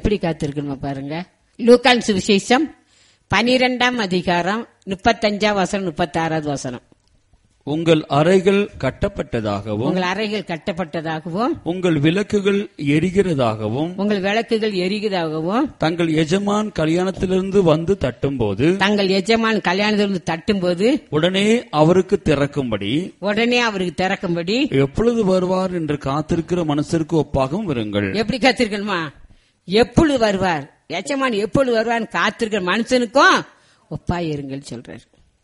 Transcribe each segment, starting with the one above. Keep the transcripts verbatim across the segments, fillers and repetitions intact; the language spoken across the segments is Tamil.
எப்படி காத்திருக்கணுமா பாருங்க. லூக்கான் சுவிசேஷம் பனிரெண்டாம் அதிகாரம் முப்பத்தஞ்சாம் வசனம் முப்பத்தி ஆறாவது வசனம். உங்கள் அறைகள் கட்டப்பட்டதாகவும் உங்கள் அறைகள் கட்டப்பட்டதாகவும் உங்கள் விளக்குகள் எரிகிறதாகவும் உங்கள் விளக்குகள் எரிகிறதாகவும் தங்கள் எஜமான் கல்யாணத்திலிருந்து வந்து தட்டும்போது தங்கள் எஜமான் கல்யாணத்திலிருந்து தட்டும்போது உடனே அவருக்கு திறக்கும்படி உடனே அவருக்கு திறக்கும்படி எப்பொழுது வருவார் என்று காத்திருக்கிற மனசிற்கு ஒப்பாகவும் இருங்கள். எப்படி காத்திருக்கணுமா? எப்பொழுது வருவார், எஜமான் எப்பொழுது வருவார் காத்திருக்கிற மனுஷனுக்கும் ஒப்பாய் இருங்கள் சொல்றாரு.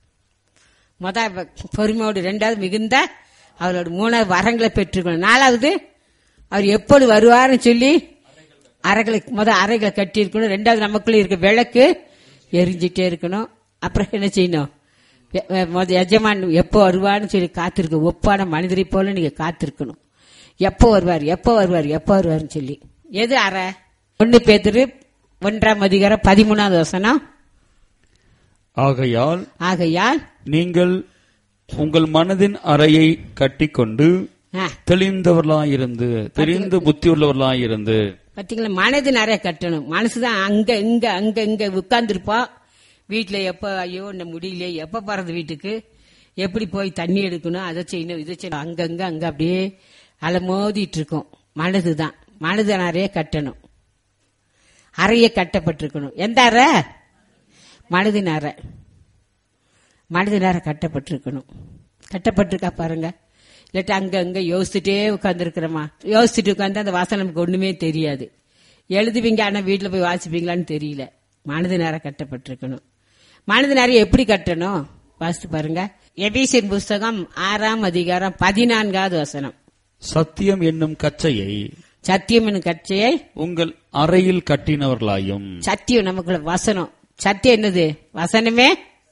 முத பொறுமையோடு, ரெண்டாவது மிகுந்த அவரோட மூணாவது வரங்களை பெற்றுக்கணும். நாலாவது அவர் எப்பொழுது வருவார்னு சொல்லி அறைகளை முத அறைகளை கட்டி இருக்கணும். ரெண்டாவது நமக்குள்ள இருக்க விளக்கு எரிஞ்சிட்டே இருக்கணும். அப்புறம் என்ன செய்யணும்? முத எஜமான் எப்போ வருவார்னு சொல்லி காத்திருக்க ஒப்பான மனிதரை போல நீங்க காத்திருக்கணும். எப்போ வருவார் எப்போ வருவார் எப்போ வருவார்னு சொல்லி. எது அறை? ஒன்னு பேதுரு ஒன்றாம் அதிகாரம் பதிமூணாவது வசனம். ஆகையால் ஆகையால் நீங்கள் உங்கள் மனதின் அறையை கட்டிக்கொண்டு தெளிந்தவர்களாயிருந்து தெரிந்து புத்தி உள்ளவர்களாயிருந்து. பாத்தீங்களா, மனதின் அறையை கட்டணும். மனசுதான் அங்க இங்க அங்க இங்க உட்கார்ந்துருப்பா. வீட்டுல எப்ப ஐயோ இந்த முடியலையே, எப்ப போறது வீட்டுக்கு, எப்படி போய் தண்ணி எடுக்கணும், அதை செய்யணும் இதை செய்யணும், அங்கங்க அங்க அப்படியே அலமோதிட்டு இருக்கும். மனதுதான். மனதின் அறையை கட்டணும். அறையை கட்டப்பட்டிருக்கணும். எந்த அறை? மனதின் அறை. மனதின் அறை கட்டப்பட்டிருக்கணும். கட்டப்பட்டிருக்கா பாருங்க. இல்லாட்டா அங்க அங்க யோசிச்சுட்டே உட்கார்ந்து இருக்கிறோமா? யோசிச்சுட்டு உட்காந்து அந்த வாசனை நமக்கு ஒண்ணுமே தெரியாது. எழுதுவீங்க, ஆனா வீட்டுல போய் வாசிப்பீங்களான்னு தெரியல. மனதின் அறை கட்டப்பட்டிருக்கணும். மனதின் அறை எப்படி கட்டணும் வாசித்து பாருங்க. எபேசியர் புஸ்தகம் ஆறாம் அதிகாரம் பதினான்காவது வசனம். சத்தியம் என்னும் கச்சையை சத்தியம் என்னும் கச்சையை உங்கள் அறையில் கட்டினவர்களாயும். சத்தியம் நமக்குள்ள வசனம். சத்தியம் என்னது? வசனமே.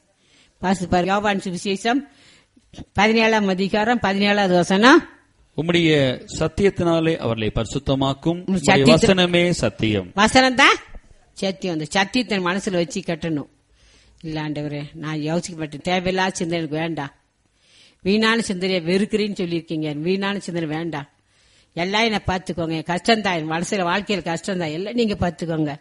யோவான் சுவிசேஷம் பதினேழாம் அதிகாரம் பதினேழாவது வசனம். உம்முடைய சத்தியத்தினாலே அவர்களை பரிசுத்தமாக்கும். வசனமே சத்தியம். வசனம் தான் சத்தியம். அந்த சத்தியத்தை மனசுல வச்சு கட்டணும். இல்லாண்டவரே, நான் யோசிக்க மாட்டேன், தேவையில்லாத சிந்தனை எனக்கு வேண்டாம், வீணான சிந்தனையை வெறுக்கிறேன்னு சொல்லியிருக்கீங்க, வீணான சிந்தனை வேண்டாம், எல்லாம் என்ன பாத்துக்கோங்க, கஷ்டம்தான் மனசுல, வாழ்க்கையில கஷ்டம்தான், எல்லாம் நீங்க பாத்துக்கோங்க,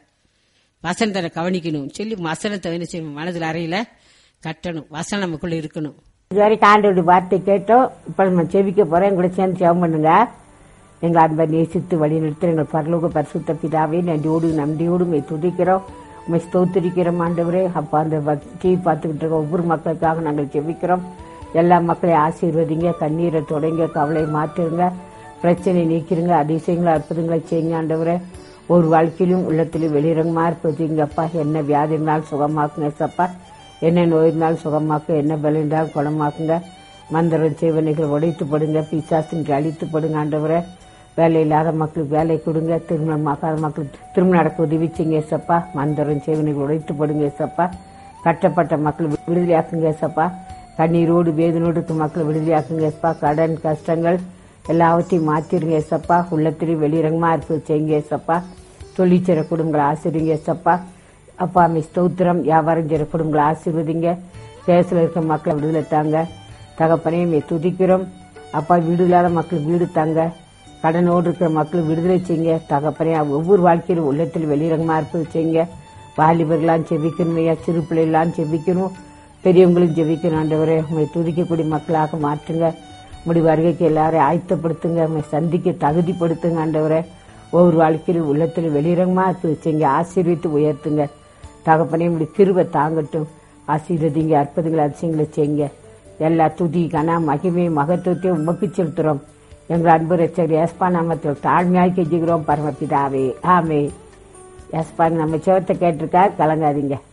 வசனத்தை கவனிக்கணும் சொல்லி வசனத்தை என்ன செய்யணும்? மனதில் அறையில கட்டணும். வசனம் நமக்குள்ள இருக்கணும். இதுவரைக்கும் ஆண்டோட வார்த்தை கேட்டோம். இப்ப நம்ம செவிக்க போறோம். எங்களை சேர்ந்து ஜெபம் பண்ணுங்க. எங்களை அன்பை நேசித்து வழி நிறுத்த எங்கள் பரலோக பரிசுத்த பிதாவே, நன்றியோடு நன்றியோடு உண்மை துதிக்கிறோம், உண்மை ஸ்தோத்திரிக்கிறோம் ஆண்டவரே. அப்ப அந்த டிவி பார்த்துக்கிட்டு இருக்க ஒவ்வொரு மக்களுக்காக நாங்கள் ஜெபிக்கிறோம். எல்லா மக்களையும் ஆசீர்வதிங்க, கண்ணீரை தொடங்க, கவலை மாற்றுங்க, பிரச்சனை நீக்கிருங்க, அதிசயங்களை அற்புதங்களை செய்யுங்க ஆண்டவரே. ஒரு வாழ்க்கையிலும் உள்ளத்திலும் வெளிரங்கமா இருப்பதுங்கப்பா. என்ன வியாதி இருந்தாலும் சுகமாக்குங்க சப்பா, என்ன நோய் இருந்தாலும் சுகமாக்கு, என்ன பலம் இருந்தாலும் குணமாக்குங்க. மந்திரம் சேவனைகள் உடைத்து படுங்க, பிசாசின் அழித்து படுங்க ஆண்டவரே. வேலை இல்லாத மக்களுக்கு வேலை கொடுங்க, திருமணம் ஆகாத மக்களுக்கு திருமணம் நடக்க உதவி செய்யுங்க சப்பா. மந்திரம் சேவனைகள் உடைத்து படுங்க சப்பா. கட்டப்பட்ட மக்கள் விடுதலையாக்குங்க சப்பா. கண்ணீரோடு வேதனோடு மக்கள் விடுதலையாக்குங்க சப்பா. கடன் கஷ்டங்கள் எல்லாவற்றையும் மாற்றிருங்க சப்பா. உள்ளத்திலையும் வெளிரங்கமா இருப்பது செய்யுங்க சப்பா. தொழிற்சிற குடும்பங்களை ஆசிரியங்க சப்பா. அப்பா அம்மை ஸ்தோத்திரம். வியாபாரம் செய்கிற குடும்பங்களை ஆசீர்வதிங்க. தேசத்தில் இருக்கிற மக்களை விடுதலை தாங்க தகப்பனையும் துதிக்கிறோம். அப்பா வீடு இல்லாத மக்களுக்கு வீடு தாங்க, கடனோடு இருக்கிற மக்களுக்கு விடுதலை செய்யுங்க தகப்பனே. ஒவ்வொரு வாழ்க்கையிலும் உள்ளத்தில் வெளிரங்கமா இருப்பது செய்யுங்க. வாலிபர்களாம் செபிக்கணும், சிறு பிள்ளைகளாம் செபிக்கணும், பெரியவங்களும் ஜெபிக்கணும் ஆண்டவரே. உண்மை துதிக்கக்கூடிய மக்களாக மாற்றுங்க. முடி வருகைக்கு எல்லாரையும் ஆயத்தப்படுத்துங்க, உண்மை சந்திக்க தகுதிப்படுத்துங்க ஆண்டவரே. ஒவ்வொரு வாழ்க்கையிலும் உள்ளத்தில் வெளிரங்கமா செய்யுங்க, ஆசீர்வித்து உயர்த்துங்க தகப்பனே. முடி கிருபை தாங்கட்டும், ஆசீர்வதிங்க, அற்புதங்களை அதிசயங்களை செய்யுங்க. எல்லா துதி கன மகிமை மகத்துவத்தையும் உமக்கு செலுத்துறோம். எங்கள் அன்பு ரட்சகர் ஏஸ்பா நாமத்தில் தாழ்மையாக கெஞ்சுகிறோம் பரமபிதாவே, ஆமே. ஏஸ்பா நம்ம சிவத்தை கேட்டிருக்கா, கலங்காதீங்க.